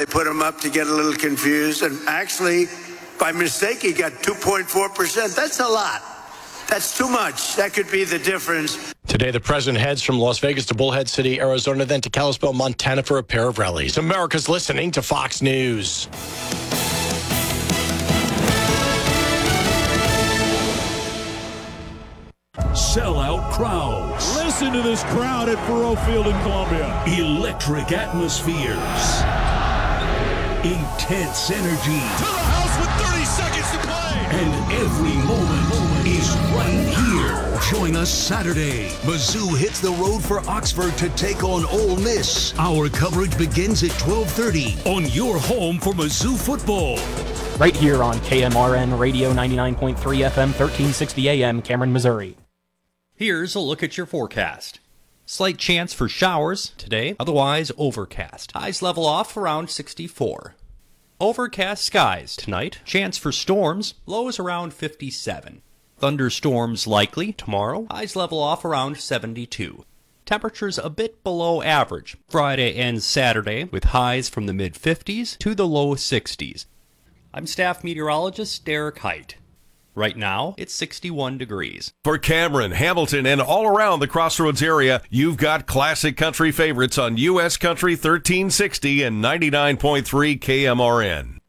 They put him up to get a little confused, and actually, by mistake, he got 2.4%. That's a lot. That's too much. That could be the difference. Today, the president heads from Las Vegas to Bullhead City, Arizona, then to Kalispell, Montana for a pair of rallies. America's listening to Fox News. Sellout crowds. Listen to this crowd at Faurot Field in Columbia. Electric atmospheres. Intense energy. To the house with 30 seconds to play. And every moment is right here. Join us Saturday. Mizzou hits the road for Oxford to take on Ole Miss. Our coverage begins at 12:30 on your home for Mizzou football. Right here on KMRN Radio 99.3 FM, 1360 AM, Cameron, Missouri. Here's a look at your forecast. Slight chance for showers today, otherwise overcast. Highs level off around 64. Overcast skies tonight. Chance for storms, lows around 57. Thunderstorms likely tomorrow. Highs level off around 72. Temperatures a bit below average Friday and Saturday, with highs from the mid-50s to the low 60s. I'm staff meteorologist Derek Height. Right now, it's 61 degrees. For Cameron, Hamilton, and all around the Crossroads area, you've got classic country favorites on U.S. Country 1360 and 99.3 KMRN.